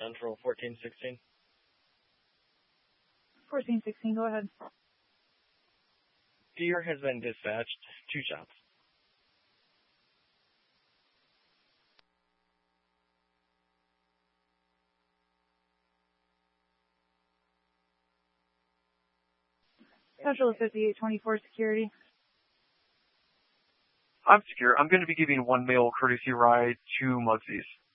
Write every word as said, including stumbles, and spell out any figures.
Central fourteen sixteen. fourteen sixteen, go ahead. Deer has been dispatched. Two shots. Central fifty-eight twenty-four security. I'm secure. I'm going to be giving one male courtesy ride to Mugsy's.